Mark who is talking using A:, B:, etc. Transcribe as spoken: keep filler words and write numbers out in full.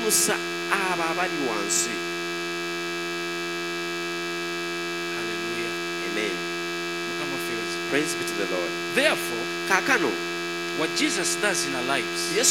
A: n'ayimusa abo abali wansi.
B: Hallelujah.
A: Amen.
B: Mukama ffe.
A: Praise be to the Lord.
B: Therefore,
A: Kaakano
B: what Jesus does in our lives